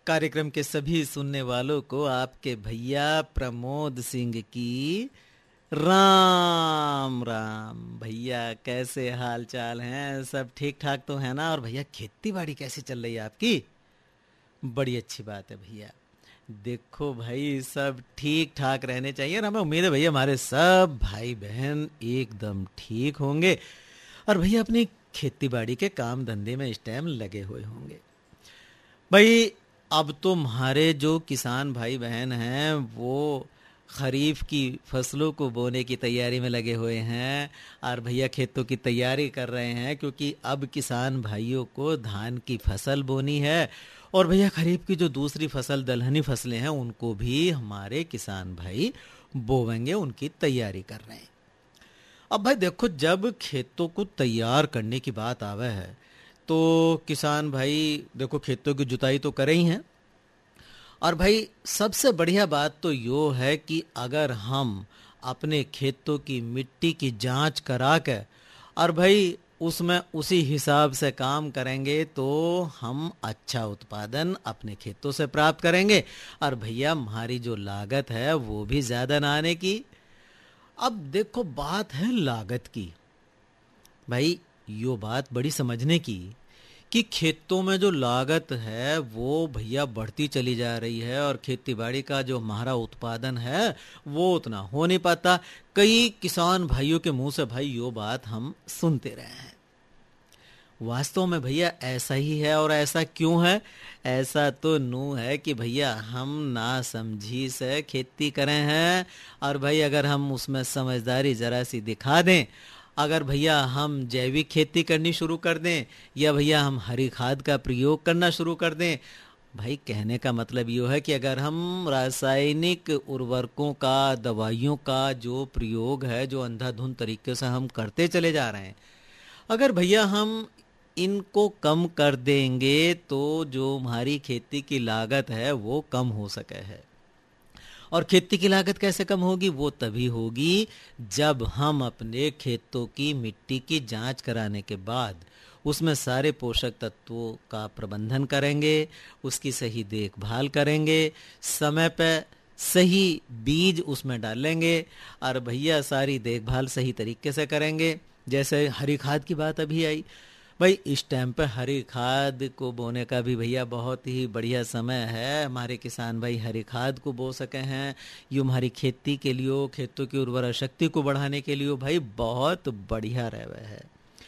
कार्यक्रम के सभी सुनने वालों को आपके भैया प्रमोद सिंह की राम राम। भैया कैसे हाल चाल हैं? सब ठीक ठाक तो है ना? और भैया खेती बाड़ी कैसी चल रही है आपकी? बड़ी अच्छी बात है भैया। देखो भाई सब ठीक ठाक रहने चाहिए और हमें उम्मीद है भैया हमारे सब भाई बहन एकदम ठीक होंगे और भैया अपनी खेती बाड़ी के काम धंधे में इस टाइम लगे हुए होंगे। भाई अब तो हमारे जो किसान भाई बहन हैं वो खरीफ की फसलों को बोने की तैयारी में लगे हुए हैं और भैया खेतों की तैयारी कर रहे हैं क्योंकि अब किसान भाइयों को धान की फसल बोनी है और भैया खरीफ की जो दूसरी फसल दलहनी फसलें हैं उनको भी हमारे किसान भाई बोवेंगे, उनकी तैयारी कर रहे हैं। अब भाई देखो जब खेतों को तैयार करने की बात आवे है तो किसान भाई देखो खेतों की जुताई तो करे ही हैं और भाई सबसे बढ़िया बात तो यो है कि अगर हम अपने खेतों की मिट्टी की जांच करा के और भाई उसमें उसी हिसाब से काम करेंगे तो हम अच्छा उत्पादन अपने खेतों से प्राप्त करेंगे और भैया हमारी जो लागत है वो भी ज्यादा ना आने की। अब देखो बात है लागत की। भाई यो बात बड़ी समझने की कि खेतों में जो लागत है वो भैया बढ़ती चली जा रही है और खेती बाड़ी का जो हमारा उत्पादन है वो उतना हो नहीं पाता। कई किसान भाइयों के मुंह से भाई यो बात हम सुनते रहे हैं। वास्तव में भैया ऐसा ही है और ऐसा क्यों है? ऐसा तो नू है कि भैया हम ना समझी से खेती करें हैं और भाई अगर हम उसमें समझदारी जरा सी दिखा दें, अगर भैया हम जैविक खेती करनी शुरू कर दें या भैया हम हरी खाद का प्रयोग करना शुरू कर दें, भाई कहने का मतलब ये है कि अगर हम रासायनिक उर्वरकों का दवाइयों का जो प्रयोग है जो अंधाधुंध तरीके से हम करते चले जा रहे हैं, अगर भैया हम इनको कम कर देंगे तो जो हमारी खेती की लागत है वो कम हो सके है। और खेती की लागत कैसे कम होगी? वो तभी होगी जब हम अपने खेतों की मिट्टी की जांच कराने के बाद उसमें सारे पोषक तत्वों का प्रबंधन करेंगे, उसकी सही देखभाल करेंगे, समय पर सही बीज उसमें डालेंगे और भैया सारी देखभाल सही तरीके से करेंगे। जैसे हरी खाद की बात अभी आई, भाई इस टाइम पे हरी खाद को बोने का भी भैया बहुत ही बढ़िया समय है। हमारे किसान भाई हरी खाद को बो सके हैं, ये हमारी खेती के लिए खेतों की उर्वरा शक्ति को बढ़ाने के लिए भाई बहुत बढ़िया रहे है।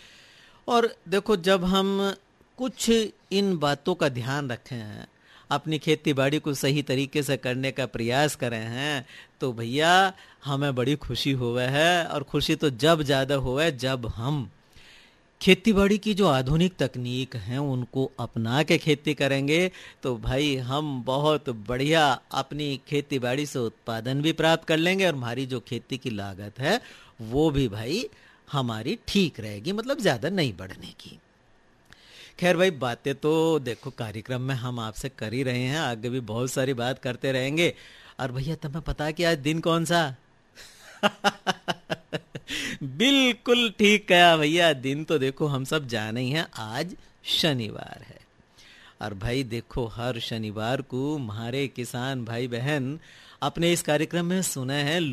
और देखो जब हम कुछ इन बातों का ध्यान रखे हैं, अपनी खेती बाड़ी को सही तरीके से करने का प्रयास करें हैं तो भैया हमें बड़ी खुशी होवे है। और खुशी तो जब ज़्यादा होवे जब हम खेती बाड़ी की जो आधुनिक तकनीक हैं उनको अपना के खेती करेंगे तो भाई हम बहुत बढ़िया अपनी खेती बाड़ी से उत्पादन भी प्राप्त कर लेंगे और हमारी जो खेती की लागत है वो भी भाई हमारी ठीक रहेगी, मतलब ज़्यादा नहीं बढ़ने की। खैर भाई बातें तो देखो कार्यक्रम में हम आपसे कर ही रहे हैं, आगे भी बहुत सारी बात करते रहेंगे। और भैया तुम्हें पता है कि आज दिन कौन सा? बिल्कुल ठीक कहा भैया, दिन तो देखो हम सब जाने ही हैं, आज शनिवार है। और भाई देखो हर शनिवार को हमारे किसान भाई बहन अपने इस कार्यक्रम में सुने हैं